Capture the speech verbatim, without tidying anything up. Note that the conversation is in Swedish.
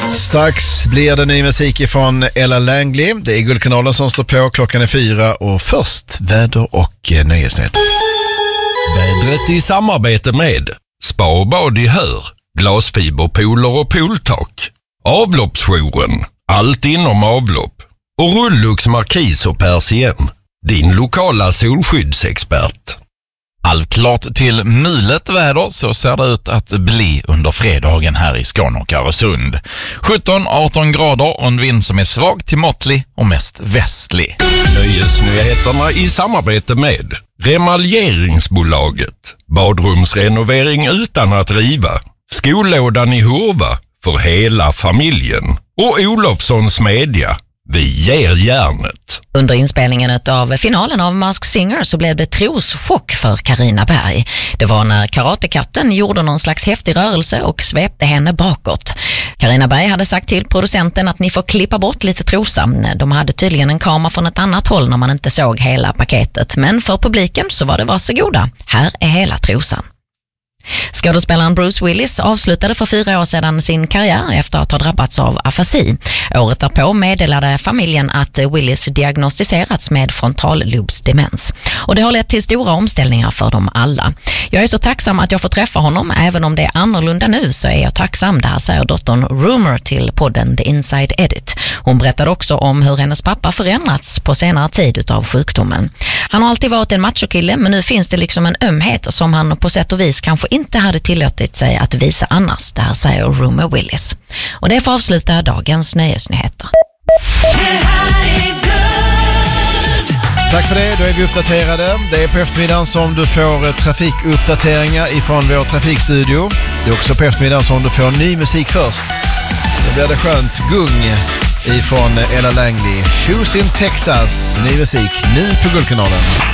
Strax blir det ny musik från Ella Langley. Det är Guldkanalen som står på. Klockan är fyra och först väder och nöjesnytt. Vädret i samarbete med Spa och bad i Hör, glasfiberpooler och pooltak, Avloppsjouren, allt inom avlopp och Rullux Markis och Persien, din lokala solskyddsexpert. Halvklart till mulet väder, så ser det ut att bli under fredagen här i Skåne och Öresund. sjutton arton grader och en vind som är svag till måttlig och mest västlig. Nöjesnyheterna i samarbete med Remaljeringsbolaget, badrumsrenovering utan att riva, Skolådan i Hurva för hela familjen och Olofssons Media. Vi ger järnet. Under inspelningen av finalen av Masked Singer så blev det troschock för Carina Berg. Det var när karatekatten gjorde någon slags häftig rörelse och svepte henne bakåt. Carina Berg hade sagt till producenten att ni får klippa bort lite trosan. De hade tydligen en kamera från ett annat håll när man inte såg hela paketet. Men för publiken så var det varsågoda. Här är hela trosan. Skådespelaren Bruce Willis avslutade för fyra år sedan sin karriär efter att ha drabbats av afasi. Året därpå meddelade familjen att Willis diagnostiserats med frontallobsdemens. Och det har lett till stora omställningar för dem alla. Jag är så tacksam att jag får träffa honom. Även om det är annorlunda nu så är jag tacksam. Det här säger dottern Rumor till podden The Inside Edit. Hon berättade också om hur hennes pappa förändrats på senare tid utav sjukdomen. Han har alltid varit en machokille, men nu finns det liksom en ömhet som han på sätt och vis kanske inte hade tillåtit sig att visa annars. Det här säger Rumor Willis. Och det får avsluta dagens nöjesnyheter. Tack för det, då är vi uppdaterade. Det är på eftermiddagen som du får trafikuppdateringar ifrån vår trafikstudio. Det är också på eftermiddagen som du får ny musik först. Då blir det skönt gung ifrån Ella Langley. Shoes in Texas, ny musik nu på Guldkanalen.